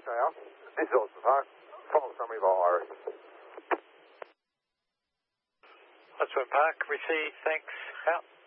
out. This is Austin Park. Final summary via Iris. Austin Park, receive, thanks, out.